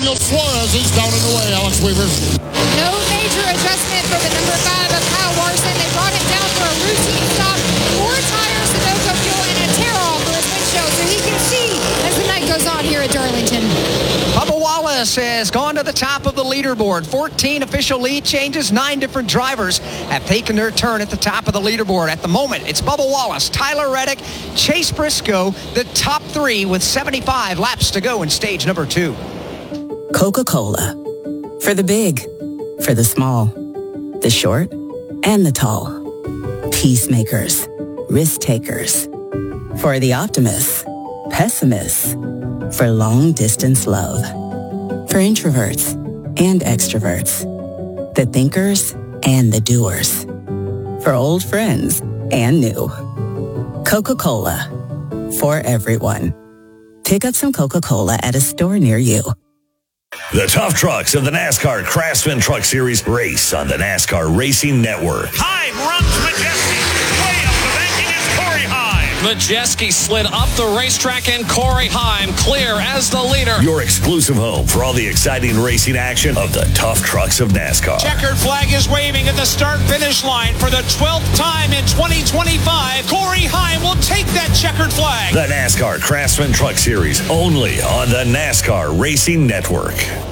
Daniel Suarez is down and away, Alex Weaver. No major adjustment for the number 5 of Kyle Larson. They brought him down for a routine stop. 4 tires, Sunoco fuel, and a tear-off for his windshield, so he can see as the night goes on here at Darlington. Bubba Wallace has gone to the top of the leaderboard. 14 official lead changes. 9 different drivers have taken their turn at the top of the leaderboard. At the moment, it's Bubba Wallace, Tyler Reddick, Chase Briscoe, the top 3 with 75 laps to go in stage number 2. Coca-Cola. For the big, for the small, the short, and the tall. Peacemakers, risk takers. For the optimists, pessimists. For long-distance love. For introverts and extroverts. The thinkers and the doers. For old friends and new. Coca-Cola. For everyone. Pick up some Coca-Cola at a store near you. The tough trucks of the NASCAR Craftsman Truck Series race on the NASCAR Racing Network. Heim runs Majeski. Way up the banking is Corey Heim. Majeski slid up the racetrack and Corey Heim clear as the leader. Your exclusive home for all the exciting racing action of the tough trucks of NASCAR. Checkered flag is waving at the start-finish line for the 12th time in 2025. Corey Heim will take that checkered flag. The NASCAR Craftsman Truck Series, only on the NASCAR Racing Network.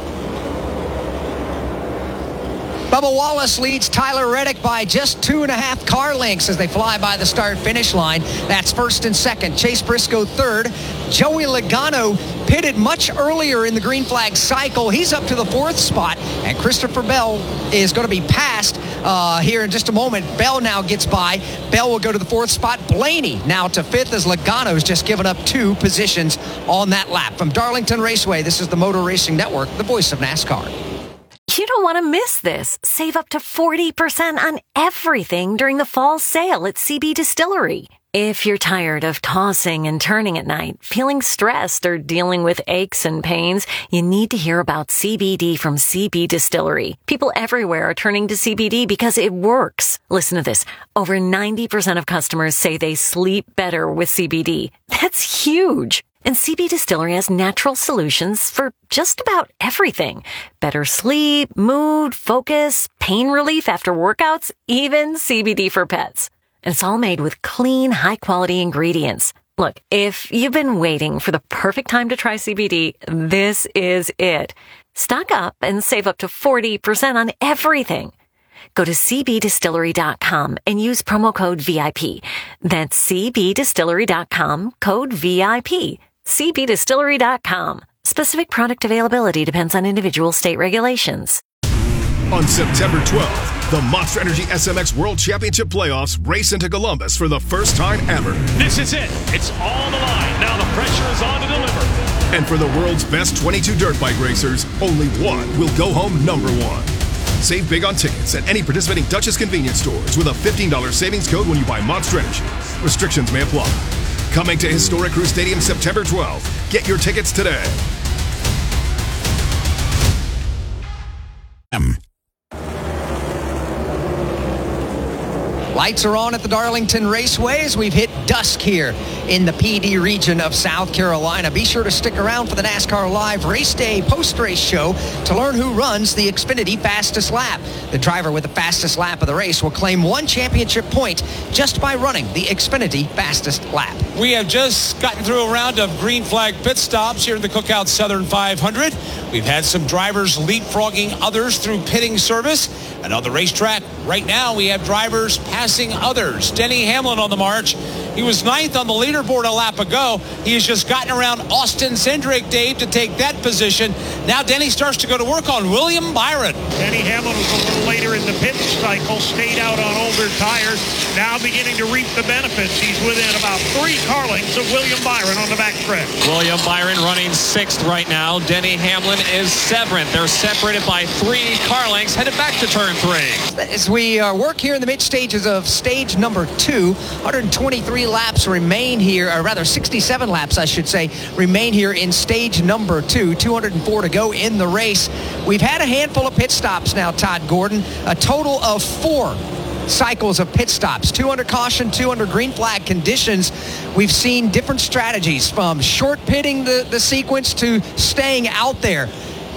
Bubba Wallace leads Tyler Reddick by just 2.5 car lengths as they fly by the start-finish line. That's first and second. Chase Briscoe third. Joey Logano pitted much earlier in the green flag cycle. He's up to the 4th spot, and Christopher Bell is going to be passed here in just a moment. Bell now gets by. Bell will go to the 4th spot. Blaney now to 5th as Logano's just given up 2 positions on that lap. From Darlington Raceway, this is the Motor Racing Network, the voice of NASCAR. You don't want to miss this. Save up to 40% on everything during the fall sale at CB Distillery. If you're tired of tossing and turning at night, feeling stressed, or dealing with aches and pains, you need to hear about CBD from CB Distillery. People everywhere are turning to CBD because it works. Listen to this. Over 90% of customers say they sleep better with CBD. That's huge. And CB Distillery has natural solutions for just about everything. Better sleep, mood, focus, pain relief after workouts, even CBD for pets. And it's all made with clean, high-quality ingredients. Look, if you've been waiting for the perfect time to try CBD, this is it. Stock up and save up to 40% on everything. Go to cbdistillery.com and use promo code VIP. That's cbdistillery.com, code VIP. cbdistillery.com. Specific product availability depends on individual state regulations. On September 12th, the Monster Energy SMX World Championship Playoffs race into Columbus for the first time ever. This is it. It's all on the line. Now the pressure is on to deliver. And for the world's best 22 dirt bike racers, only one will go home number 1. Save big on tickets at any participating Duchess convenience stores with a $15 savings code when you buy Monster Energy. Restrictions may apply. Coming to Historic Crew Stadium September 12th. Get your tickets today. Lights are on at the Darlington Raceway as we've hit dusk here in the PD region of South Carolina. Be sure to stick around for the NASCAR Live Race Day post-race show to learn who runs the Xfinity Fastest Lap. The driver with the fastest lap of the race will claim 1 championship point just by running the Xfinity Fastest Lap. We have just gotten through a round of green flag pit stops here in the Cookout Southern 500. We've had some drivers leapfrogging others through pitting service. And on the racetrack right now, we have drivers passing others. Denny Hamlin on the march. He was 9th on the leaderboard a lap ago. He has just gotten around Austin Cindric, Dave, to take that position. Now Denny starts to go to work on William Byron. Denny Hamlin was a little later in the pit cycle, stayed out on older tires, now beginning to reap the benefits. He's within about 3 car lengths of William Byron on the backstretch. William Byron running 6th right now. Denny Hamlin is 7th. They're separated by 3 car lengths, headed back to turn 3. As we work here in the mid stages of stage number 2, 123 laps remain here, or rather 67 laps, I should say, remain here in stage number 2. 204 to go in the race. We've had a handful of pit stops now, Todd Gordon. A total of 4 cycles of pit stops, 2 under caution, 2 under green flag conditions. We've seen different strategies from short pitting the sequence to staying out there.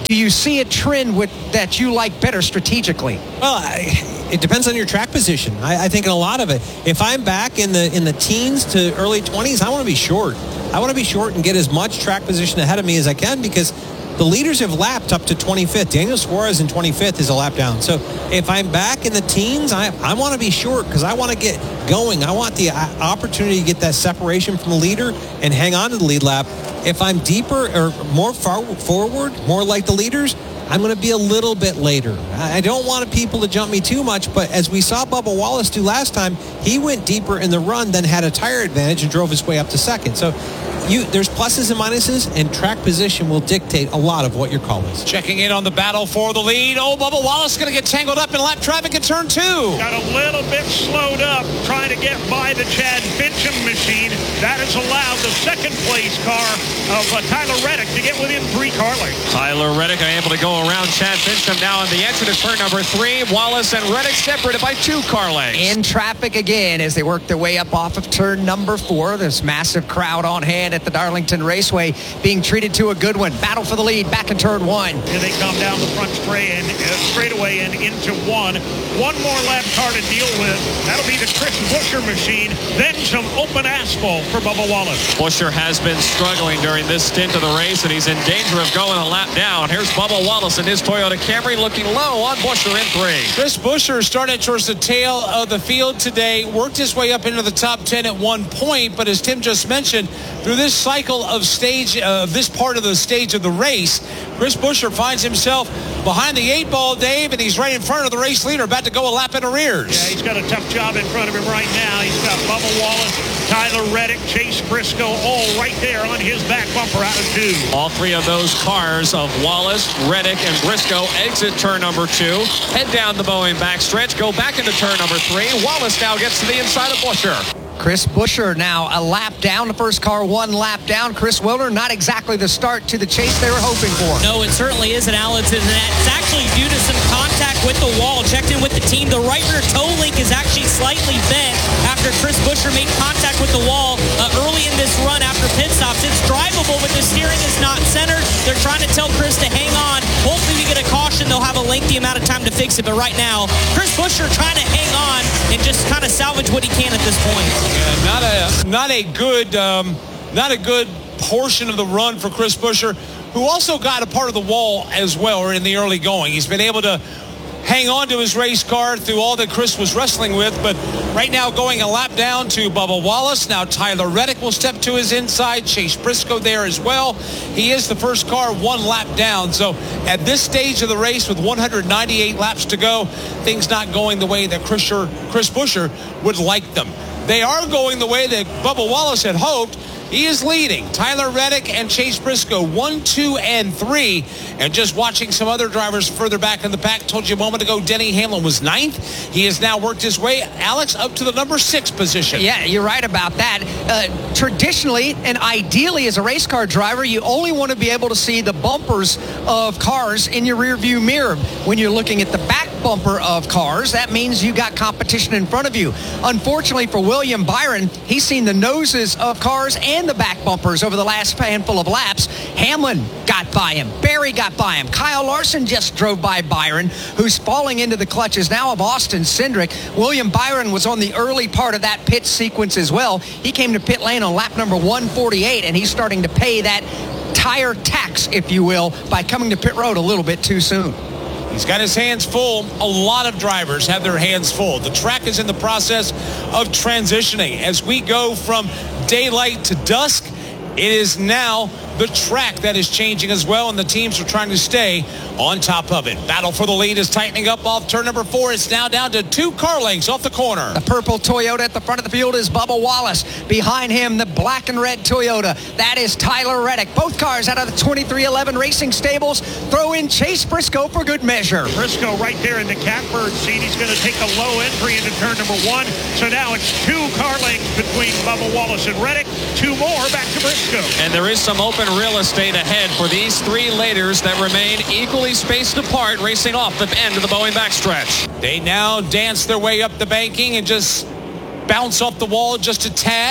do you see a trend that you like better strategically? Well, it depends on your track position. I think in a lot of it, if I'm back in the teens to early 20s, I want to be short. I want to be short and get as much track position ahead of me as I can, because the leaders have lapped up to 25th. Daniel Suarez in 25th is a lap down. So if I'm back in the teens, I want to be short because I want to get going. I want the opportunity to get that separation from the leader and hang on to the lead lap. If I'm deeper or more far forward, more like the leaders, I'm going to be a little bit later. I don't want people to jump me too much, but as we saw Bubba Wallace do last time, he went deeper in the run, then had a tire advantage and drove his way up to second. So there's pluses and minuses, and track position will dictate a lot of what your call is. Checking in on the battle for the lead. Oh, Bubba Wallace going to get tangled up in lap traffic at turn 2. Got a little bit slowed up trying to get by the Chad Fincham machine. That has allowed the second place car of Tyler Reddick to get within 3 car lengths. Tyler Reddick unable to go around Chad Fincham now on the exit of turn number 3. Wallace and Reddick separated by 2 car lengths. In traffic again as they work their way up off of turn number 4. This massive crowd on hand at the Darlington Raceway being treated to a good one. Battle for the lead back in turn 1. Here they come down the front straightaway and into 1. One more lap car to deal with. That'll be the Chris Buescher machine. Then some open asphalt for Bubba Wallace. Buescher has been struggling during this stint of the race, and he's in danger of going a lap down. Here's Bubba Wallace in his Toyota Camry looking low on Buescher in 3. Chris Buescher started towards the tail of the field today, worked his way up into the top 10 at one point, but as Tim just mentioned, through this cycle of this part of the stage of the race, Chris Buescher finds himself behind the 8 ball, Dave, and he's right in front of the race leader, about to go a lap in arrears. Yeah, he's got a tough job in front of him right now. He's got Bubba Wallace, Tyler Reddick, Chase Briscoe, all right there on his back bumper out of 2. All 3 of those cars of Wallace, Reddick, and Briscoe exit turn number 2, head down the Boeing backstretch, go back into turn number 3. Wallace now gets to the inside of Buescher. Chris Buescher now a lap down. The first car 1 lap down. Chris Wilder, not exactly the start to the chase they were hoping for. No, it certainly isn't, Alex. And it's actually due to some contact with the wall. Checked in with the team. The right rear toe link is actually slightly bent after Chris Buescher made contact with the wall early in this run after pit stops. It's drivable, but the steering is not centered. They're trying to tell Chris to hang on. Hopefully we get a caution. They'll have a lengthy amount of time to fix it. But right now, Chris Buescher trying to hang on and just kind of salvage what he can at this point. Yeah, not a good portion of the run for Chris Buescher, who also got a part of the wall as well, or in the early going. He's been able to hang on to his race car through all that Chris was wrestling with, but right now going a lap down to Bubba Wallace. Now Tyler Reddick will step to his inside. Chase Briscoe there as well. He is the first car 1 lap down. So at this stage of the race with 198 laps to go, things not going the way that Chris Buescher would like them. They are going the way that Bubba Wallace had hoped. He is leading. Tyler Reddick and Chase Briscoe 1, 2, and 3. And just watching some other drivers further back in the pack, told you a moment ago, Denny Hamlin was 9th. He has now worked his way, Alex, up to the number 6 position. Yeah, you're right about that. Traditionally and ideally as a race car driver, you only want to be able to see the bumpers of cars in your rear view mirror. When you're looking at the back bumper of cars, that means you got competition in front of you. Unfortunately for William Byron, he's seen the noses of cars and the back bumpers over the last handful of laps. Hamlin got by him. Barry got by him. Kyle Larson just drove by Byron, who's falling into the clutches now of Austin Cindric. William Byron was on the early part of that pit sequence as well. He came to pit lane on lap number 148, and he's starting to pay that tire tax, if you will, by coming to pit road a little bit too soon. He's got his hands full. A lot of drivers have their hands full. The track is in the process of transitioning. As we go from daylight to dusk, it is now the track that is changing as well, and the teams are trying to stay on top of it. Battle for the lead is tightening up off turn number 4. It's now down to 2 car lengths off the corner. The purple Toyota at the front of the field is Bubba Wallace. Behind him, the black and red Toyota. That is Tyler Reddick. Both cars out of the 2311 Racing Stables. Throw in Chase Briscoe for good measure. Briscoe right there in the catbird seat. He's going to take a low entry into turn number 1. So now it's 2 car lengths between Bubba Wallace and Reddick. 2 more back to Briscoe. And there is some open real estate ahead for these 3 leaders that remain equally spaced apart, racing off the end of the Boeing backstretch. They now dance their way up the banking and just bounce off the wall just a tad.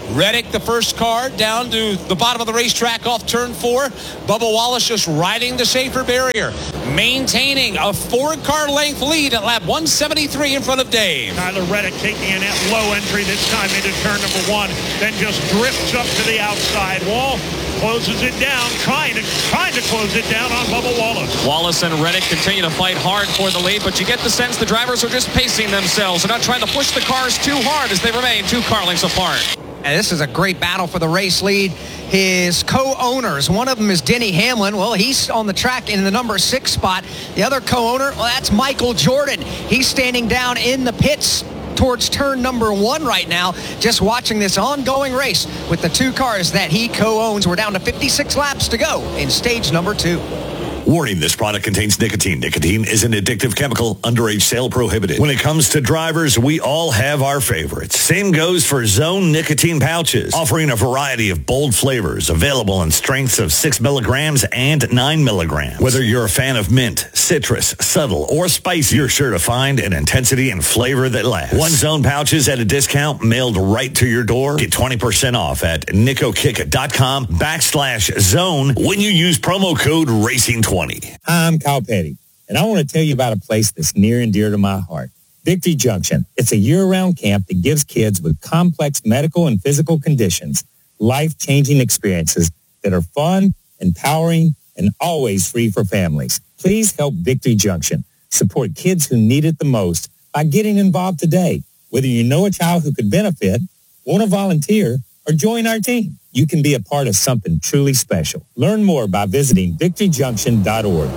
Reddick, the first car, down to the bottom of the racetrack off turn 4. Bubba Wallace just riding the safer barrier, maintaining a 4-car length lead at lap 173 in front of Dave. Tyler Reddick taking in that low entry this time into turn number 1, then just drifts up to the outside wall. Closes it down, trying to close it down on Bubba Wallace. Wallace and Reddick continue to fight hard for the lead, but you get the sense the drivers are just pacing themselves. They're not trying to push the cars too hard as they remain 2 car lengths apart. And this is a great battle for the race lead. His co-owners, one of them is Denny Hamlin. Well, he's on the track in the number 6 spot. The other co-owner, well, that's Michael Jordan. He's standing down in the pits towards turn number 1 right now, just watching this ongoing race with the 2 cars that he co-owns. We're down to 56 laps to go in stage number 2. Warning, this product contains nicotine. Nicotine is an addictive chemical. Underage sale prohibited. When it comes to drivers, we all have our favorites. Same goes for Zone nicotine pouches, offering a variety of bold flavors, available in strengths of 6 milligrams and 9 milligrams. Whether you're a fan of mint, citrus, subtle, or spicy, you're sure to find an intensity and flavor that lasts. 1 Zone pouches at a discount mailed right to your door. Get 20% off at nicokick.com/zone when you use promo code RACING20. Hi, I'm Kyle Petty, and I want to tell you about a place that's near and dear to my heart, Victory Junction. It's a year-round camp that gives kids with complex medical and physical conditions life-changing experiences that are fun, empowering, and always free for families. Please help Victory Junction support kids who need it the most by getting involved today. Whether you know a child who could benefit, want to volunteer, or join our team, you can be a part of something truly special. Learn more by visiting victoryjunction.org.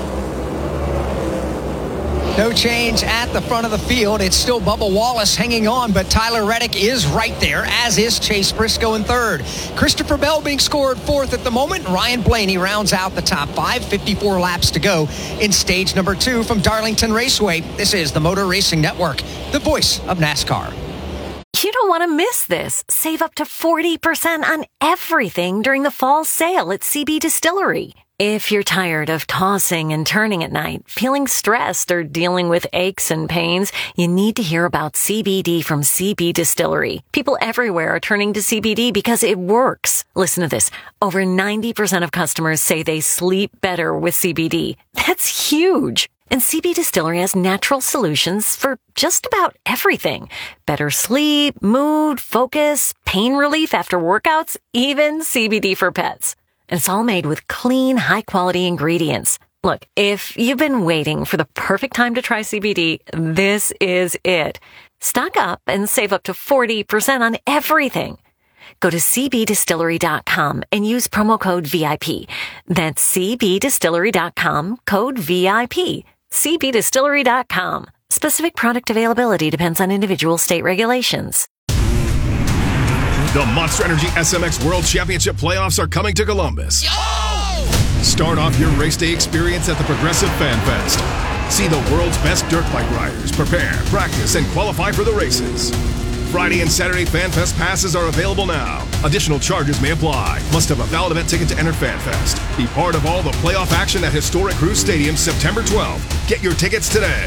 No change at the front of the field. It's still Bubba Wallace hanging on, but Tyler Reddick is right there, as is Chase Briscoe in 3rd. Christopher Bell being scored 4th at the moment. Ryan Blaney rounds out the top 5, 54 laps to go in stage number 2 from Darlington Raceway. This is the Motor Racing Network, the voice of NASCAR. You don't want to miss this. Save up to 40% on everything during the fall sale at CB Distillery. If you're tired of tossing and turning at night, feeling stressed, or dealing with aches and pains, you need to hear about CBD from CB Distillery. People everywhere are turning to CBD because it works. Listen to this. Over 90% of customers say they sleep better with CBD. That's huge. And CB Distillery has natural solutions for just about everything. Better sleep, mood, focus, pain relief after workouts, even CBD for pets. And it's all made with clean, high-quality ingredients. Look, if you've been waiting for the perfect time to try CBD, this is it. Stock up and save up to 40% on everything. Go to cbdistillery.com and use promo code VIP. That's cbdistillery.com, code VIP. cbdistillery.com. Specific product availability depends on individual state regulations. The Monster Energy SMX World Championship playoffs are coming to Columbus. Start off your race day experience at the Progressive Fan Fest. See the world's best dirt bike riders prepare, practice, and qualify for the races. Friday and Saturday Fan Fest passes are available now. Additional charges may apply. Must have a valid event ticket to enter Fan Fest. Be part of all the playoff action at Historic Cruise Stadium September 12th. Get your tickets today.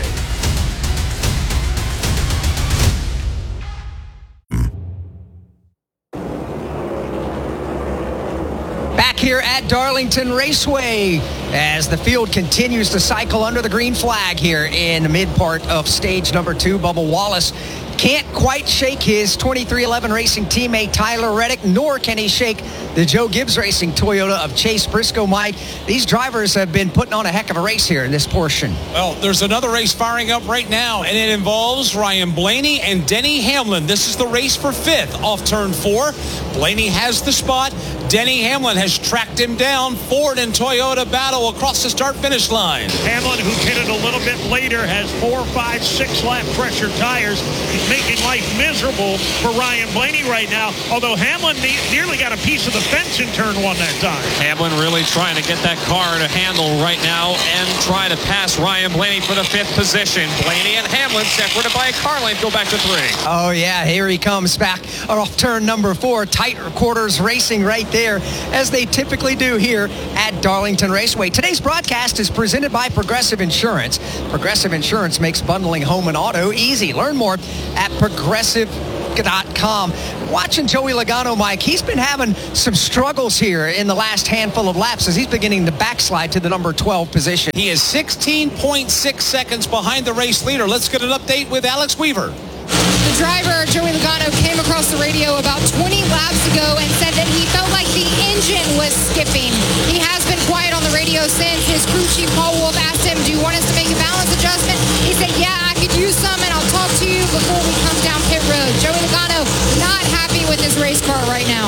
Back here at Darlington Raceway as the field continues to cycle under the green flag here in the mid part of stage number 2. Bubba Wallace can't quite shake his 2311 Racing teammate Tyler Reddick, nor can he shake the Joe Gibbs Racing Toyota of Chase Briscoe. Mike, these drivers have been putting on a heck of a race here in this portion. Well, there's another race firing up right now, and it involves Ryan Blaney and Denny Hamlin. This is the race for 5th off turn 4. Blaney has the spot. Denny Hamlin has tracked him down. Ford and Toyota battle across the start-finish line. Hamlin, who hit it a little bit later, has 4, 5, 6 lap pressure tires. He's making life miserable for Ryan Blaney right now, although Hamlin nearly got a piece of the fence in turn 1 that time. Hamlin really trying to get that car to handle right now and try to pass Ryan Blaney for the 5th position. Blaney and Hamlin separated by a car length, go back to 3. Oh, yeah, here he comes back off turn number 4. Tight quarters racing right there, as they typically do here at Darlington Raceway. Today's broadcast is presented by Progressive Insurance. Progressive Insurance makes bundling home and auto easy. Learn more at KOCA.com. Watching Joey Logano, Mike, he's been having some struggles here in the last handful of laps as he's beginning to backslide to the number 12 position. He is 16.6 seconds behind the race leader. Let's get an update with Alex Weaver. The driver, Joey Logano, came across the radio about 20 laps ago and said that he felt like the engine was skipping. He has been quiet on the radio since. His crew chief, Paul Wolf, asked him, do you want us to make a balance adjustment? He said, yeah, I could use some, and I'll talk to you before we come down pit road. Joey Logano not happy with his race car right now.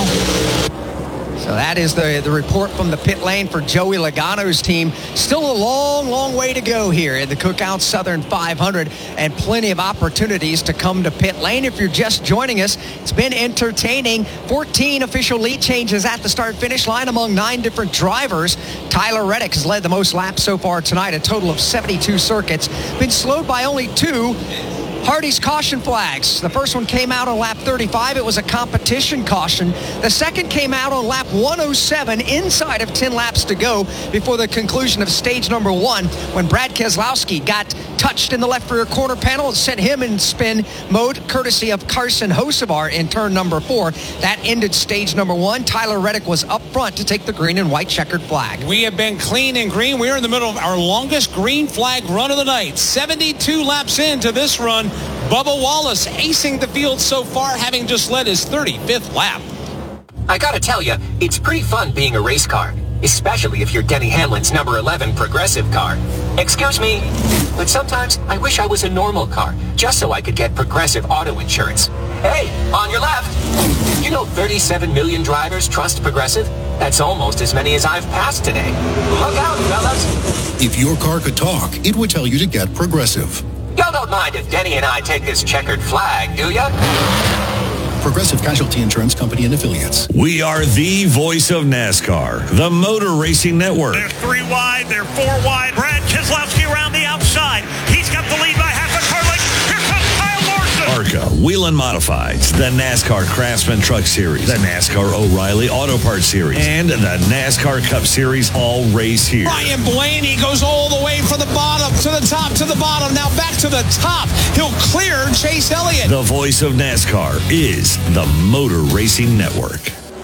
So that is the report from the pit lane for Joey Logano's team. Still a long way to go here in the Cookout Southern 500 and plenty of opportunities to come to pit lane. If you're just joining us, it's been entertaining. 14 official lead changes at the start-finish line among 9 different drivers. Tyler Reddick has led the most laps so far tonight, a total of 72 circuits. Been slowed by only 2 Hardy's caution flags. The first one came out on lap 35. It was a competition caution. The second came out on lap 107, inside of 10 laps to go before the conclusion of stage number 1, when Brad Keselowski got touched in the left rear corner panel and sent him in spin mode, courtesy of Carson Hocevar in turn number 4. That ended stage number 1. Tyler Reddick was up front to take the green and white checkered flag. We have been clean and green. We're in the middle of our longest green flag run of the night. 72 laps into this run. Bubba Wallace acing the field so far, having just led his 35th lap. I gotta tell you, it's pretty fun being a race car, especially if you're Denny Hamlin's number 11 Progressive car. Excuse me, but sometimes I wish I was a normal car, just so I could get Progressive auto insurance. Hey, on your left. You know 37 million drivers trust Progressive? That's almost as many as I've passed today. Look out, fellas. If your car could talk, it would tell you to get Progressive. Y'all don't mind if Denny and I take this checkered flag, do ya? Progressive Casualty Insurance Company and Affiliates. We are the voice of NASCAR, the Motor Racing Network. They're 3 wide, they're 4 wide. Brad Keselowski around the outside. He's got the lead by half a car length. Here comes Kyle Larson. ARCA Whelen Modifieds, the NASCAR Craftsman Truck Series, the NASCAR O'Reilly Auto Parts Series, and the NASCAR Cup Series all race here. Ryan Blaney goes all the way from the bottom to the top to the bottom. Now back to the top. He'll clear Chase Elliott. The voice of NASCAR is the Motor Racing Network.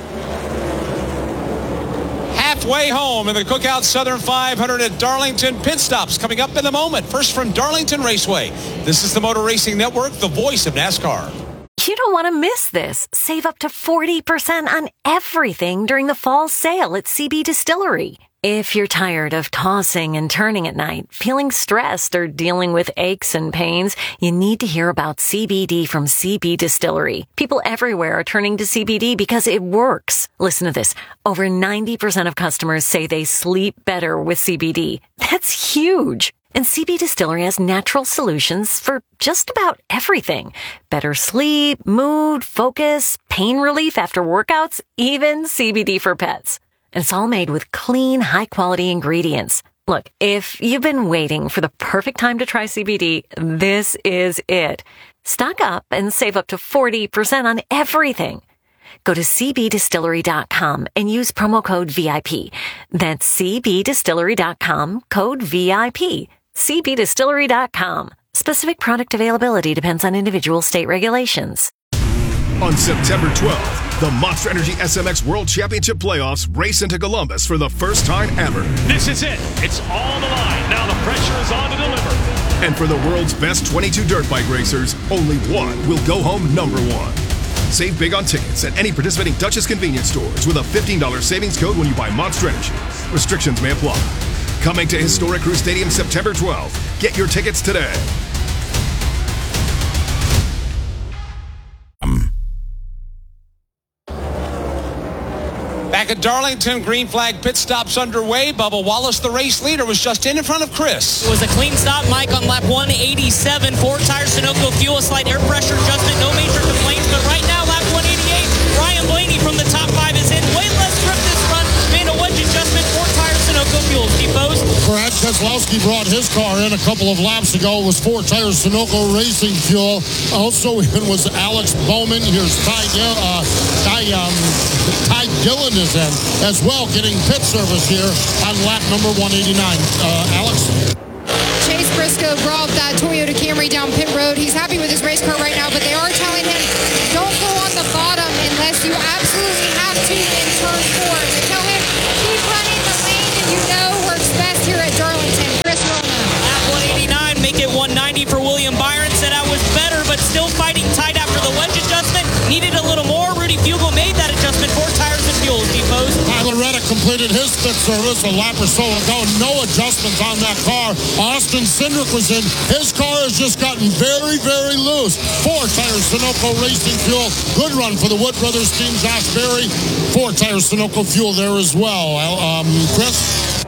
Halfway home in the Cookout Southern 500 at Darlington. Pit stops coming up in a moment. First from Darlington Raceway. This is the Motor Racing Network, the voice of NASCAR. You don't want to miss this. Save up to 40% on everything during the fall sale at CB Distillery. If you're tired of tossing and turning at night, feeling stressed, or dealing with aches and pains, you need to hear about CBD from CB Distillery. People everywhere are turning to CBD because it works. Listen to this. Over 90% of customers say they sleep better with CBD. That's huge. And CB Distillery has natural solutions for just about everything. Better sleep, mood, focus, pain relief after workouts, even CBD for pets. And it's all made with clean, high-quality ingredients. Look, if you've been waiting for the perfect time to try CBD, this is it. Stock up and save up to 40% on everything. Go to cbdistillery.com and use promo code VIP. That's cbdistillery.com, code VIP. cbdistillery.com. Specific product availability depends on individual state regulations. On September 12th, the Monster Energy SMX World Championship Playoffs race into Columbus for the first time ever. This is it. It's all the line. Now the pressure is on to deliver. And for the world's best 22 dirt bike racers, only one will go home number 1. Save big on tickets at any participating Dutchess convenience stores with a $15 savings code when you buy Monster Energy. Restrictions may apply. Coming to Historic Crew Stadium September 12th. Get your tickets today. Back at Darlington, green flag pit stops underway. Bubba Wallace, the race leader, was just in front of Chris. It was a clean stop, Mike, on lap 187. 4 tires, Sunoco fuel, slight air pressure adjustment, no major complaints. But right now, lap 188, Ryan Blaney from the top 5 is in. Way less grip this run, made a wedge adjustment. 4 tires, Sunoco fuel. Steve Bose. Brad Keselowski brought his car in a couple of laps ago. It was 4 tires, Sunoco Racing fuel. Also in was Alex Bowman. Here's Ty Dillon is in as well, getting pit service here on lap number 189. Alex? Chase Briscoe brought that Toyota Camry down pit road. He's happy with his race car right now, but they are telling him, don't absolutely have to in turn 4. So tell him, keep running the lane that you know works best here at Darlington. Chris Wilna. Lap 189, make it 190 for William Byron. Said I was better, but still fighting tight after the wedge adjustment. Needed a little more. Rudy Fugle made that adjustment. 4 tires and fuel, Depots. Tyler Reddick completed his pit service a lap or so ago. No adjustments on that car. Austin Cindric was in. His car has just gotten very, very loose. 4 tires, Sunoco Racing Fuel. Good run for the Wood Brothers team. Josh Berry. 4 tires, Sunoco Fuel there as well. Chris?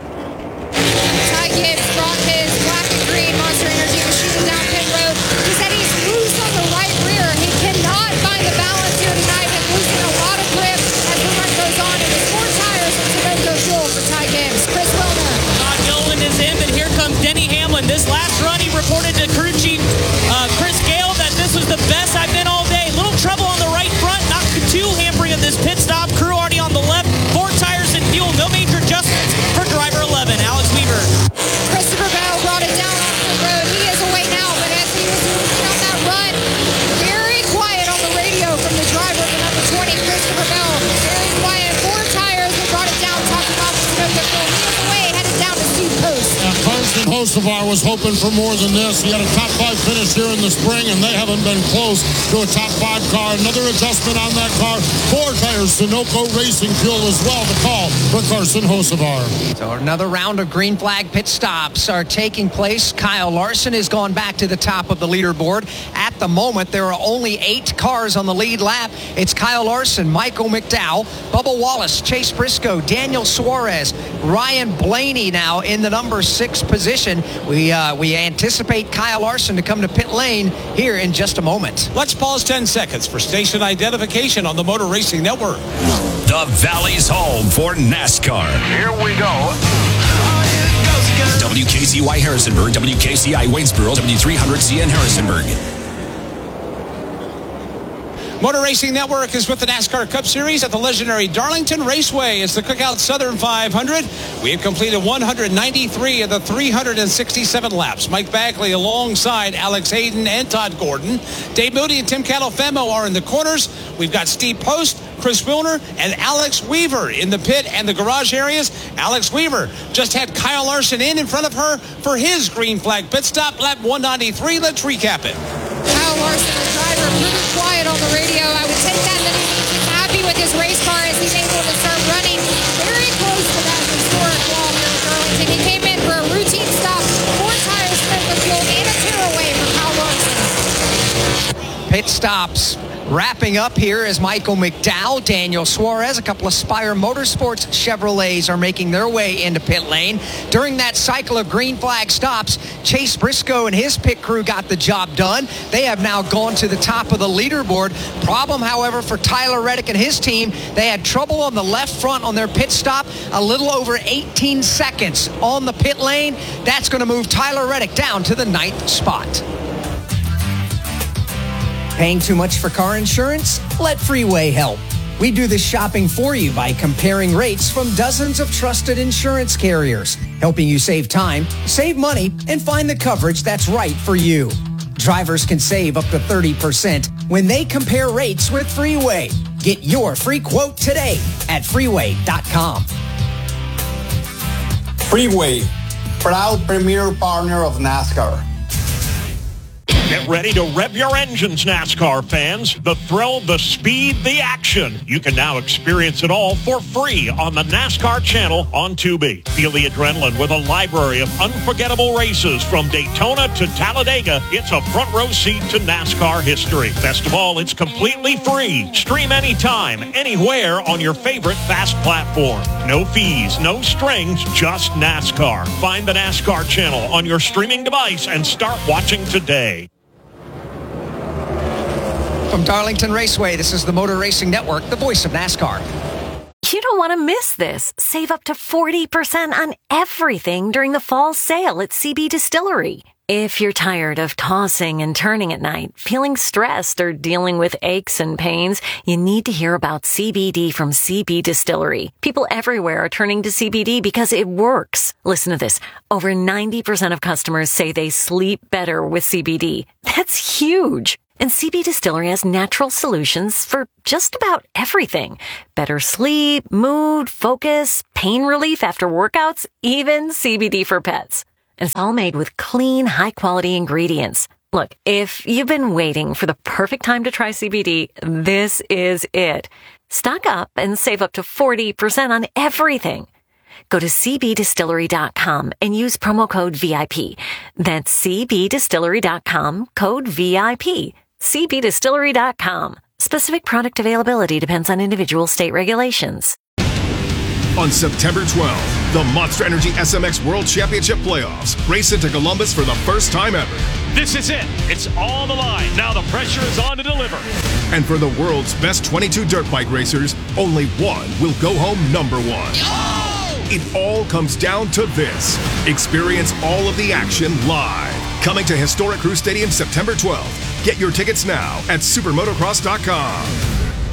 Ty Gibbs brought his black and green Monster Energy machine down pit road. He said he's loose on the right rear. He cannot find the balance here tonight and losing a lot of grip as the run goes on. It is 4 tires and Sunoco Fuel for Ty Gibbs. Chris Wilner. Todd Gilliland is in, but here comes Denny Hamlin. This last run, he reported to crew chief Chris Gale that this was the best I've been all day. Little trouble on the right front, not too hampering of this pit stop. Crew already on the left. 4 tires and fuel. No major adjustments for driver 11, Alex Weaver. Christopher Bell brought it down off the road. He is away now, but as he was moving on that run, very quiet on the radio from the driver of the number 20, Christopher Bell. Very quiet. 4 tires and brought it down, talking about the Sunoco Fuel. He is away, headed down to Steve Post. Carson Hocevar was hoping for more than this. He had a top 5 finish here in the spring, and they haven't been close to a top 5 car. Another adjustment on that car. 4 tires, Sunoco Racing Fuel as well. The call for Carson Hocevar. So another round of green flag pit stops are taking place. Kyle Larson has gone back to the top of the leaderboard. At the moment, there are only 8 cars on the lead lap. It's Kyle Larson, Michael McDowell, Bubba Wallace, Chase Briscoe, Daniel Suarez, Ryan Blaney now in the number 6 position. We anticipate Kyle Larson to come to pit lane here in just a moment. Let's pause 10 seconds for station identification on the Motor Racing Network. The Valley's home for NASCAR. Here we go. WKCY Harrisonburg, WKCI Waynesboro, W300CN Harrisonburg. Motor Racing Network is with the NASCAR Cup Series at the legendary Darlington Raceway. It's the Cookout Southern 500. We have completed 193 of the 367 laps. Mike Bagley alongside Alex Hayden and Todd Gordon. Dave Moody and Tim Catalfemo are in the corners. We've got Steve Post, Chris Wilner, and Alex Weaver in the pit and the garage areas. Alex Weaver just had Kyle Larson in front of her for his green flag pit stop, lap 193. Let's recap it. Kyle Larson, the driver, pretty quiet on the radio. I would take that he's happy with his race car as he's able to start running very close to that historic wall here at Darlington. He came in for a routine stop, 4 tires, Sunoco Fuel, and a tearaway for Kyle Larson. Pit stops wrapping up here as Michael McDowell, Daniel Suarez, a couple of Spire Motorsports Chevrolets are making their way into pit lane. During that cycle of green flag stops, Chase Briscoe and his pit crew got the job done. They have now gone to the top of the leaderboard. Problem, however, for Tyler Reddick and his team, they had trouble on the left front on their pit stop, a little over 18 seconds on the pit lane. That's going to move Tyler Reddick down to the 9th spot. Paying too much for car insurance? Let Freeway help. We do the shopping for you by comparing rates from dozens of trusted insurance carriers, helping you save time, save money, and find the coverage that's right for you. Drivers can save up to 30% when they compare rates with Freeway. Get your free quote today at freeway.com. Freeway, proud premier partner of NASCAR. Get ready to rev your engines, NASCAR fans. The thrill, the speed, the action. You can now experience it all for free on the NASCAR channel on Tubi. Feel the adrenaline with a library of unforgettable races from Daytona to Talladega. It's a front row seat to NASCAR history. Best of all, it's completely free. Stream anytime, anywhere on your favorite FAST platform. No fees, no strings, just NASCAR. Find the NASCAR channel on your streaming device and start watching today. From Darlington Raceway, this is the Motor Racing Network, the voice of NASCAR. You don't want to miss this. Save up to 40% on everything during the fall sale at CB Distillery. If you're tired of tossing and turning at night, feeling stressed, or dealing with aches and pains, you need to hear about CBD from CB Distillery. People everywhere are turning to CBD because it works. Listen to this. Over 90% of customers say they sleep better with CBD. That's huge. And CB Distillery has natural solutions for just about everything. Better sleep, mood, focus, pain relief after workouts, even CBD for pets. And it's all made with clean, high-quality ingredients. Look, if you've been waiting for the perfect time to try CBD, this is it. Stock up and save up to 40% on everything. Go to cbdistillery.com and use promo code VIP. That's cbdistillery.com, code VIP. cbdistillery.com. Specific product availability depends on individual state regulations. On September 12th, the Monster Energy SMX World Championship Playoffs race into Columbus for the first time ever. This is it. It's on the line. Now the pressure is on to deliver. And for the world's best 22 dirt bike racers, only one will go home number one. It all comes down to this. Experience all of the action live. Coming to Historic Crew Stadium September 12th. Get your tickets now at supermotocross.com.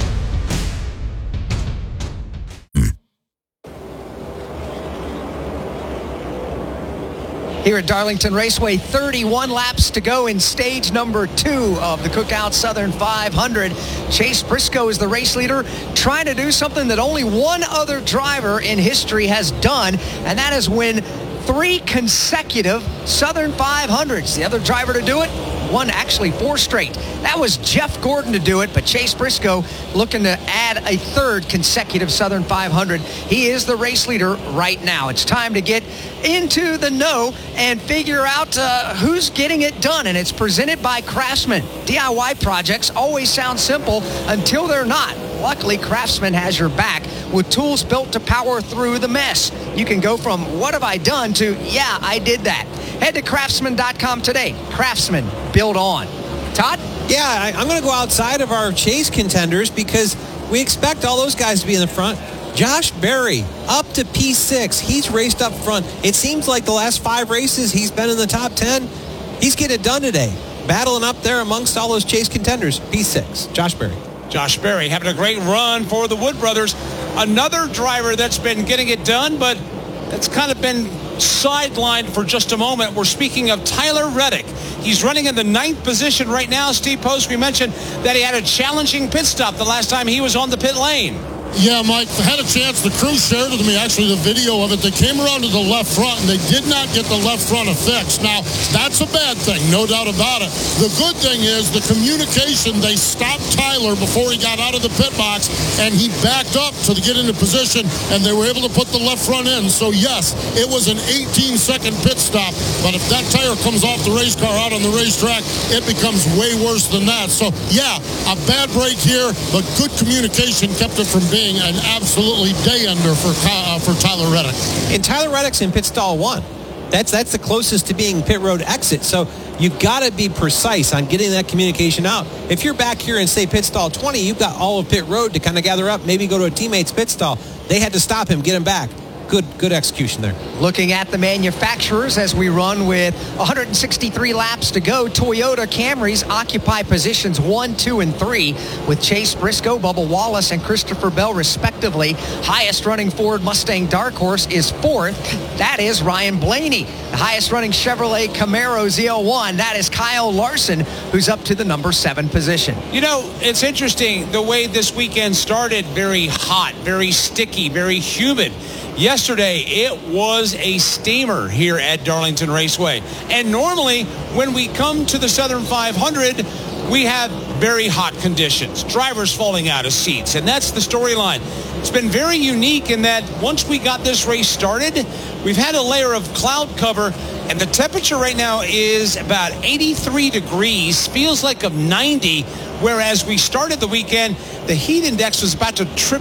Here at Darlington Raceway, 31 laps to go in stage number 2 of the Cookout Southern 500. Chase Briscoe is the race leader, trying to do something that only one other driver in history has done, and that is win 3 consecutive Southern 500s. The other driver to do it, won actually 4 straight. That was Jeff Gordon to do it, but Chase Briscoe looking to add a 3rd consecutive Southern 500. He is the race leader right now. It's time to get into the know and figure out who's getting it done, and it's presented by Craftsman. DIY projects always sound simple until they're not. Luckily, Craftsman has your back with tools built to power through the mess. You can go from what have I done to yeah, I did that. Head to craftsman.com today. Craftsman, build on. Todd? Yeah, I'm going to go outside of our chase contenders because we expect all those guys to be in the front. Josh Berry, up to P6. He's raced up front. It seems like the last 5 races he's been in the top 10. He's getting it done today. Battling up there amongst all those chase contenders. P6, Josh Berry. Josh Berry having a great run for the Wood Brothers. Another driver that's been getting it done, but that's kind of been sidelined for just a moment. We're speaking of Tyler Reddick. He's running in the 9th position right now. Steve Post, we mentioned that he had a challenging pit stop the last time he was on the pit lane. Yeah, Mike, I had a chance. The crew shared with me, actually, the video of it. They came around to the left front, and they did not get the left front fixed. Now, that's a bad thing, no doubt about it. The good thing is the communication. They stopped Tyler before he got out of the pit box, and he backed up to get into position, and they were able to put the left front in. So, yes, it was an 18-second pit stop, but if that tire comes off the race car out on the racetrack, it becomes way worse than that. So, yeah, a bad break here, but good communication kept it from being an absolutely day-ender for Tyler Reddick. And Tyler Reddick's in pit stall 1. That's the closest to being pit road exit. So you've got to be precise on getting that communication out. If you're back here and say pit stall 20, you've got all of pit road to kind of gather up, maybe go to a teammate's pit stall. They had to stop him, get him back. Good execution there. Looking at the manufacturers as we run with 163 laps to go, Toyota Camrys occupy positions 1, 2, and 3 with Chase Briscoe, Bubba Wallace, and Christopher Bell respectively. Highest running Ford Mustang Dark Horse is 4th. That is Ryan Blaney. The highest running Chevrolet Camaro ZL1, that is Kyle Larson, who's up to the number 7 position. You know, it's interesting the way this weekend started. Very hot, very sticky, very humid. Yesterday, it was a steamer here at Darlington Raceway. And normally, when we come to the Southern 500, we have very hot conditions, drivers falling out of seats, and that's the storyline. It's been very unique in that once we got this race started, we've had a layer of cloud cover, and the temperature right now is about 83 degrees, feels like of 90, whereas we started the weekend, the heat index was about to trip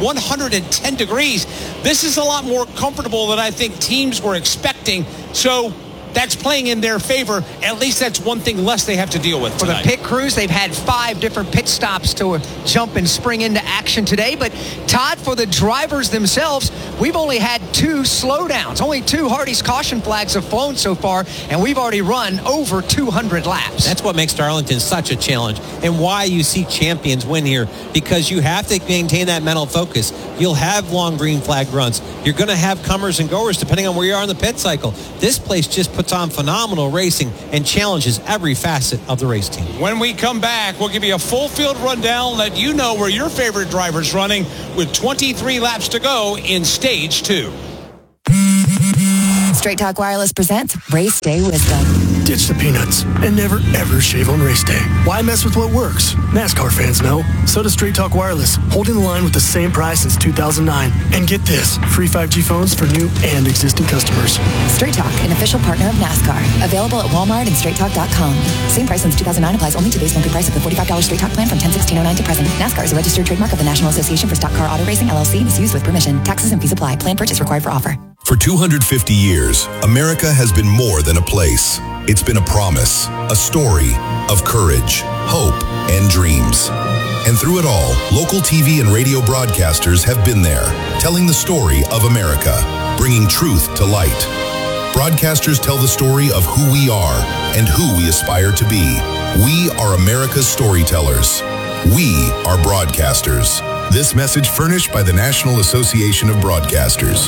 110 degrees. This is a lot more comfortable than I think teams were expecting. So that's playing in their favor. At least that's one thing less they have to deal with tonight. For the pit crews, they've had 5 different pit stops to jump and spring into action today. But Todd, for the drivers themselves, we've only had 2 slowdowns. Only 2 Hardy's caution flags have flown so far, and we've already run over 200 laps. That's what makes Darlington such a challenge and why you see champions win here, because you have to maintain that mental focus. You'll have long green flag runs. You're going to have comers and goers depending on where you are in the pit cycle. This place just puts puts on phenomenal racing and challenges every facet of the race team. When we come back, we'll give you a full field rundown, let you know where your favorite driver's running with 23 laps to go in Stage 2. Straight Talk Wireless presents Race Day Wisdom. Ditch the peanuts and never ever shave on race day. Why mess with what works? NASCAR fans know. So does Straight Talk Wireless, holding the line with the same price since 2009. And get this, free 5G phones for new and existing customers. Straight Talk, an official partner of NASCAR. Available at Walmart and StraightTalk.com. Same price since 2009 applies only to base monthly price of the $45 Straight Talk plan from 10/16/09 to present. NASCAR is a registered trademark of the National Association for Stock Car Auto Racing, LLC, and is used with permission. Taxes and fees apply. Plan purchase required for offer. For 250 years, America has been more than a place. It's been a promise, a story of courage, hope, and dreams. And through it all, local TV and radio broadcasters have been there, telling the story of America, bringing truth to light. Broadcasters tell the story of who we are and who we aspire to be. We are America's storytellers. We are broadcasters. This message furnished by the National Association of Broadcasters.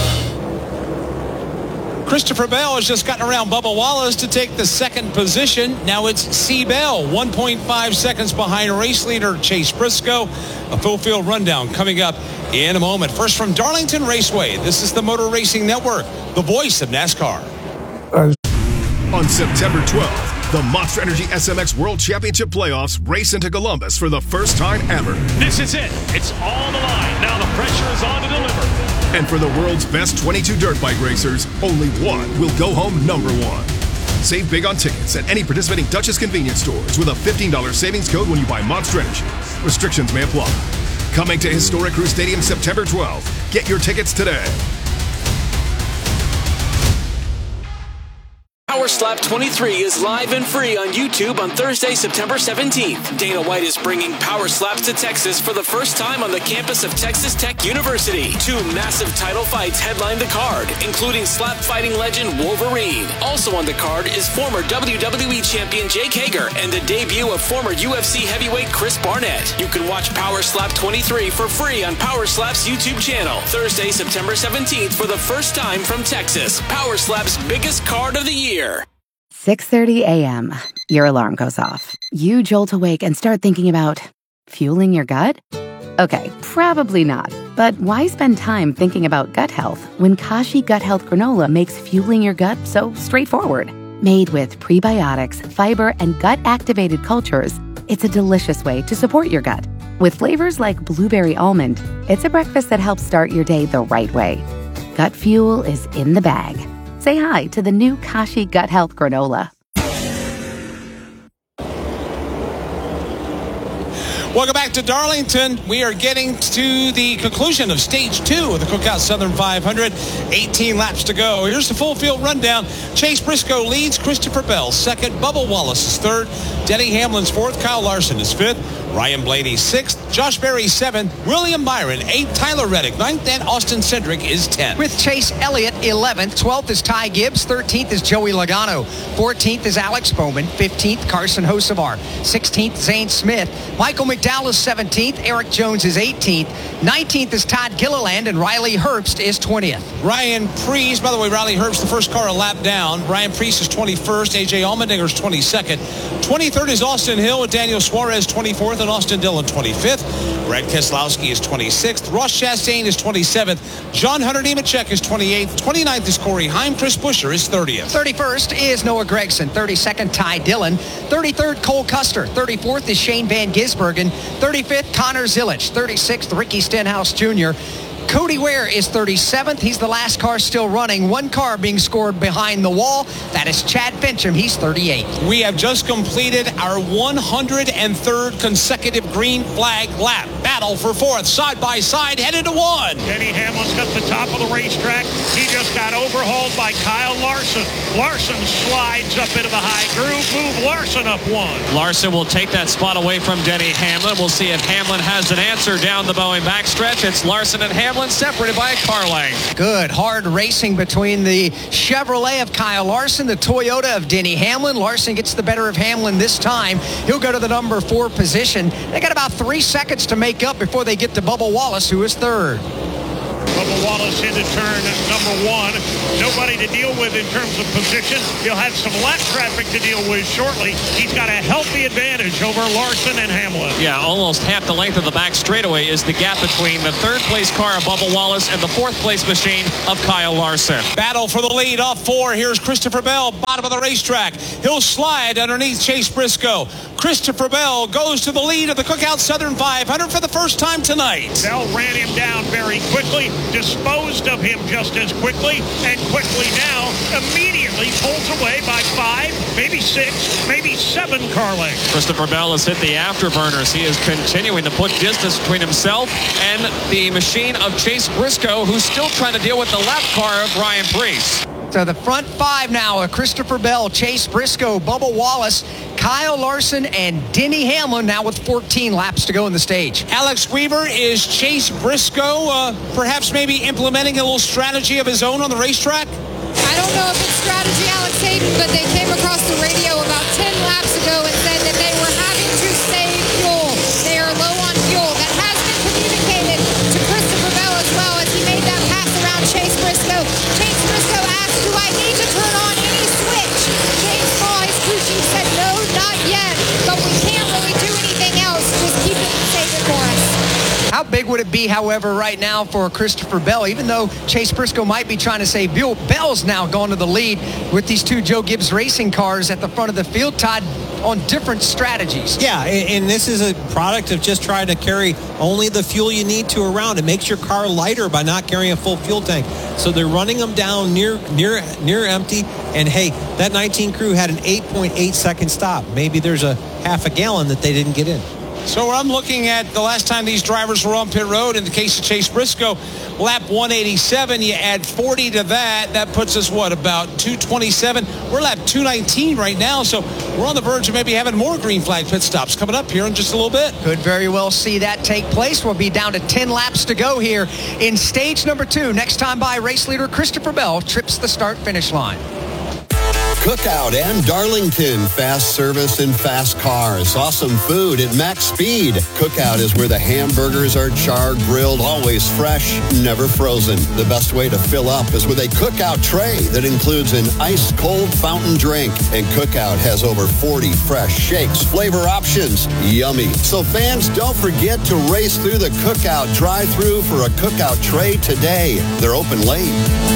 Christopher Bell has just gotten around Bubba Wallace to take the second position. Now it's C. Bell, 1.5 seconds behind race leader Chase Briscoe. A full field rundown coming up in a moment. First from Darlington Raceway, this is the Motor Racing Network, the voice of NASCAR. On September 12th, the Monster Energy SMX World Championship Playoffs race into Columbus for the first time ever. This is it. It's on the line. Now the pressure is on to deliver. And for the world's best 22 dirt bike racers, only one will go home number one. Save big on tickets at any participating Dutchess convenience stores with a $15 savings code when you buy Monster Energy. Restrictions may apply. Coming to historic Crew Stadium September 12th. Get your tickets today. Power Slap 23 is live and free on YouTube on Thursday, September 17th. Dana White is bringing Power Slaps to Texas for the first time on the campus of Texas Tech University. 2 massive title fights headline the card, including slap fighting legend Wolverine. Also on the card is former WWE champion Jake Hager and the debut of former UFC heavyweight Chris Barnett. You can watch Power Slap 23 for free on Power Slap's YouTube channel. Thursday, September 17th for the first time from Texas. Power Slap's biggest card of the year. 6:30 a.m. Your alarm goes off. You jolt awake and start thinking about fueling your gut? Okay, probably not. But why spend time thinking about gut health when Kashi Gut Health Granola makes fueling your gut so straightforward? Made with prebiotics, fiber, and gut-activated cultures, it's a delicious way to support your gut. With flavors like blueberry almond, it's a breakfast that helps start your day the right way. Gut fuel is in the bag. Say hi to the new Kashi Gut Health Granola. Welcome back to Darlington. We are getting to the conclusion of Stage 2 of the Cookout Southern 500. 18 laps to go. Here's the full field rundown. Chase Briscoe leads. Christopher Bell second. Bubba Wallace is third. Denny Hamlin's fourth. Kyle Larson is fifth. Ryan Blaney sixth. Josh Berry seventh. William Byron eighth. Tyler Reddick ninth. And Austin Cindric is 10th. With Chase Elliott 11th. 12th is Ty Gibbs. 13th is Joey Logano. 14th is Alex Bowman. 15th, Carson Hocevar. 16th, Zane Smith. Michael McDowell is 17th. Eric Jones is 18th. 19th is Todd Gilliland. And Riley Herbst is 20th. Ryan Preece, by the way, Riley Herbst, the first car a lap down. Ryan Preece is 21st. A.J. Allmendinger is 22nd. 23rd is Austin Hill with Daniel Suarez 24th and Austin Dillon 25th. Brad Keselowski is 26th. Ross Chastain is 27th. John Hunter Nemechek is 28th. 29th is Corey Heim. Chris Buescher is 30th. 31st is Noah Gragson. 32nd, Ty Dillon. 33rd, Cole Custer. 34th is Shane Van Gisbergen. 35th, Connor Zilisch. 36th, Ricky Stenhouse Jr. Cody Ware is 37th. He's the last car still running. One car being scored behind the wall. That is Chad Fincham. He's 38th. We have just completed our 103rd consecutive green flag lap. Battle for fourth, side by side, headed to one. Denny Hamlin's got the top of the racetrack. He just got overhauled by Kyle Larson. Larson slides up into the high groove. Move Larson up one. Larson will take that spot away from Denny Hamlin. We'll see if Hamlin has an answer down the Boeing backstretch. It's Larson and Hamlin separated by a car length. Good hard racing between the Chevrolet of Kyle Larson, the Toyota of Denny Hamlin. Larson gets the better of Hamlin this time. He'll go to the number 4 position. They got about 3 seconds to make up before they get to Bubba Wallace, who is third. Bubba Bubba Wallace into turn number 1. Nobody to deal with in terms of position. He'll have some lap traffic to deal with shortly. He's got a healthy advantage over Larson and Hamlin. Yeah, almost half the length of the back straightaway is the gap between the third-place car of Bubba Wallace and the fourth-place machine of Kyle Larson. Battle for the lead off 4. Here's Christopher Bell, bottom of the racetrack. He'll slide underneath Chase Briscoe. Christopher Bell goes to the lead of the Cookout Southern 500 for the first time tonight. Bell ran him down very quickly, disposed of him just as quickly, and quickly now immediately pulls away by 5, maybe 6, maybe 7 car lengths. Christopher Bell has hit the afterburners. He is continuing to put distance between himself and the machine of Chase Briscoe, who's still trying to deal with the lap car of Ryan Preece. So the front 5 now are Christopher Bell, Chase Briscoe, Bubba Wallace, Kyle Larson, and Denny Hamlin now with 14 laps to go in the stage. Alex Weaver, is Chase Briscoe perhaps maybe implementing a little strategy of his own on the racetrack? I don't know if it's strategy, Alex Hayden, but they came across the radio about 10 laps ago and said that they were having to save fuel. They are low on fuel. That has been communicated to Christopher Bell as well as he made that pass around Chase Briscoe. Chase Briscoe asked, do I need to turn on any switch? James Paul, his crew chief, said no, not yet, but we can't really do anything else. Just keep it safe for us. How big would it be, however, right now for Christopher Bell? Even though Chase Briscoe might be trying to save fuel, Bell's now gone to the lead with these 2 Joe Gibbs racing cars at the front of the field, Todd, on different strategies. Yeah, and this is a product of just trying to carry only the fuel you need to around. It makes your car lighter by not carrying a full fuel tank. So they're running them down near empty. And hey, that 19 crew had an 8.8 second stop. Maybe there's a half a gallon that they didn't get in. So I'm looking at the last time these drivers were on pit road. In the case of Chase Briscoe, lap 187, you add 40 to that. That puts us, about 227? We're lap 219 right now, so we're on the verge of maybe having more green flag pit stops coming up here in just a little bit. Could very well see that take place. We'll be down to 10 laps to go here in stage number 2. Next time by, race leader Christopher Bell trips the start-finish line. Cookout and Darlington. Fast service and fast cars. Awesome food at max speed. Cookout is where the hamburgers are charred, grilled, always fresh, never frozen. The best way to fill up is with a Cookout tray that includes an ice-cold fountain drink. And Cookout has over 40 fresh shakes, flavor options. Yummy. So fans, don't forget to race through the Cookout drive-thru for a Cookout tray today. They're open late.